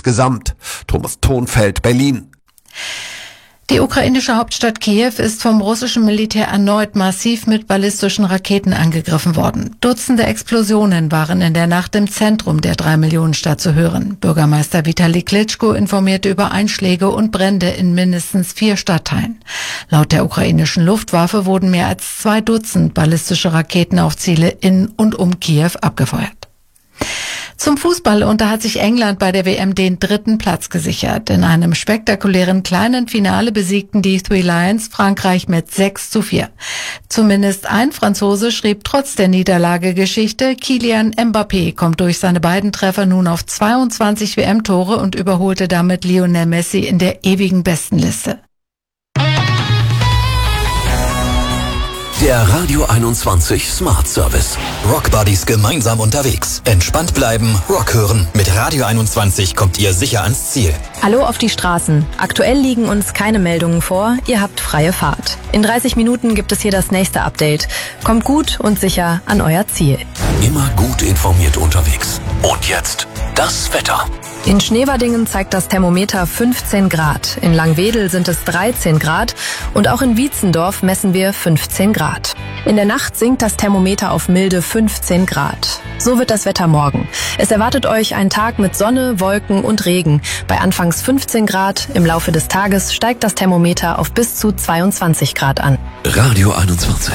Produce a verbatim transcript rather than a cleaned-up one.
insgesamt. Thomas Thonfeld, Berlin. Die ukrainische Hauptstadt Kiew ist vom russischen Militär erneut massiv mit ballistischen Raketen angegriffen worden. Dutzende Explosionen waren in der Nacht im Zentrum der Drei-Millionen-Stadt zu hören. Bürgermeister Vitali Klitschko informierte über Einschläge und Brände in mindestens vier Stadtteilen. Laut der ukrainischen Luftwaffe wurden mehr als zwei Dutzend ballistische Raketen auf Ziele in und um Kiew abgefeuert. Zum Fußball, und da hat sich England bei der W M den dritten Platz gesichert. In einem spektakulären kleinen Finale besiegten die Three Lions Frankreich mit sechs zu vier. Zumindest ein Franzose schrieb trotz der Niederlage Geschichte. Kylian Mbappé kommt durch seine beiden Treffer nun auf zweiundzwanzig W M-Tore und überholte damit Lionel Messi in der ewigen Bestenliste. Der Radio einundzwanzig Smart Service. Rock Buddies gemeinsam unterwegs. Entspannt bleiben, Rock hören. Mit Radio einundzwanzig kommt ihr sicher ans Ziel. Hallo auf die Straßen. Aktuell liegen uns keine Meldungen vor. Ihr habt freie Fahrt. In dreißig Minuten gibt es hier das nächste Update. Kommt gut und sicher an euer Ziel. Immer gut informiert unterwegs. Und jetzt das Wetter. In Schneewadingen zeigt das Thermometer fünfzehn Grad. In Langwedel sind es dreizehn Grad und auch in Wietzendorf messen wir fünfzehn Grad. In der Nacht sinkt das Thermometer auf milde fünfzehn Grad. So wird das Wetter morgen. Es erwartet euch ein Tag mit Sonne, Wolken und Regen. Bei anfangs fünfzehn Grad, im Laufe des Tages steigt das Thermometer auf bis zu zweiundzwanzig Grad an. Radio einundzwanzig.